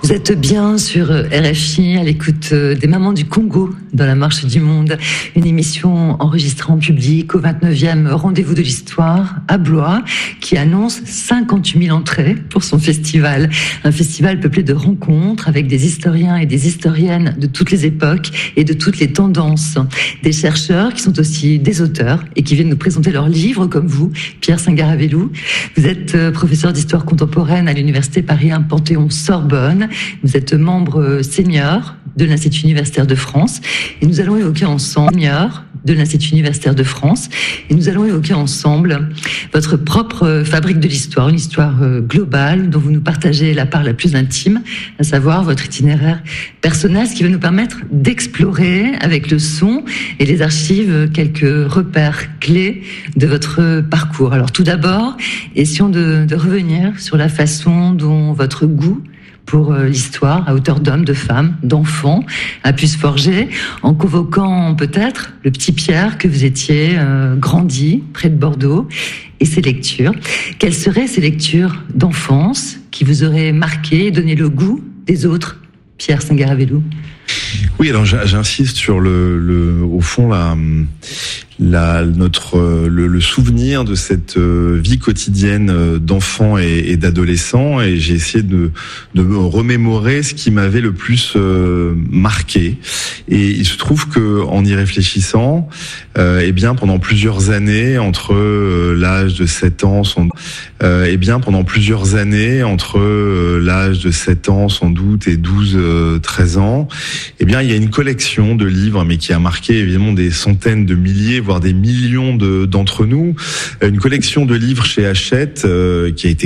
Vous êtes bien sur RFI à l'écoute des mamans du Congo dans la marche du monde, une émission enregistrée en public au 29e rendez-vous de l'histoire à Blois qui annonce 58 000 entrées pour son festival. Un festival peuplé de rencontres avec des historiens et des historiennes de toutes les époques et de toutes les tendances. Des chercheurs qui sont aussi des auteurs et qui viennent nous présenter leurs livres comme vous, Pierre Singaravelou. Vous êtes professeur d'histoire contemporaine à l'université Paris 1 Panthéon-Sorbonne. Vous êtes membre senior de l'Institut universitaire de France et nous allons évoquer ensemble votre propre fabrique de l'histoire, une histoire globale dont vous nous partagez la part la plus intime, à savoir votre itinéraire personnel, ce qui va nous permettre d'explorer avec le son et les archives quelques repères clés de votre parcours. Alors tout d'abord, essayons de revenir sur la façon dont votre goût pour l'histoire, à hauteur d'hommes, de femmes, d'enfants, a pu se forger en convoquant peut-être le petit Pierre que vous étiez grandi près de Bordeaux et ses lectures. Quelles seraient ces lectures d'enfance qui vous auraient marqué et donné le goût des autres, Pierre Singaravelou? Oui, alors j'insiste sur au fond le souvenir de cette vie quotidienne d'enfant et d'adolescent, et j'ai essayé de me remémorer ce qui m'avait le plus marqué. Et il se trouve que en y réfléchissant, pendant plusieurs années entre l'âge de 7 ans sans doute et 12-13 ans, il y a une collection de livres, mais qui a marqué évidemment des centaines de milliers, voire des millions d'entre nous. Une collection de livres chez Hachette qui a été